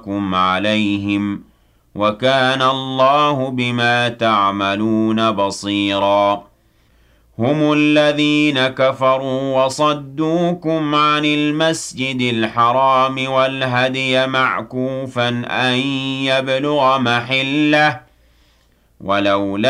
لكم عليهم وكان الله بما تعملون بصيرا هم الذين كفروا وصدوكم عن المسجد الحرام والهدي معكوفا أن يبلغ محله ولولا